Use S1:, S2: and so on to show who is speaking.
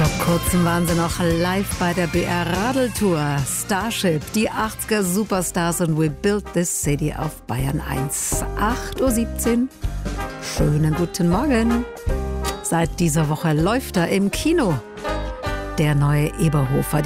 S1: Vor kurzem waren sie noch live bei der BR Radeltour. Starship, die 80er Superstars und We Built This City auf Bayern 1. 8:17 Uhr. Schönen guten Morgen. Seit dieser Woche läuft er im Kino. Der neue Eberhofer.